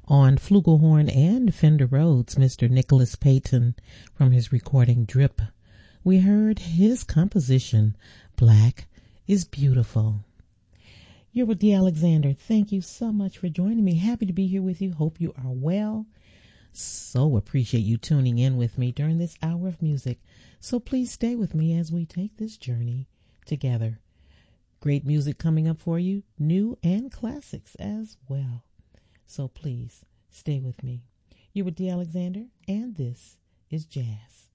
On flugelhorn and Fender Rhodes, Mr. Nicholas Payton from his recording Drip. We heard his composition, Black is Beautiful. You're with D. Alexander. Thank you so much for joining me. Happy to be here with you. Hope you are well. So appreciate you tuning in with me during this hour of music. So please stay with me as we take this journey together. Great music coming up for you, new and classics as well. So please stay with me. You're with D. Alexander, and this is Jazz.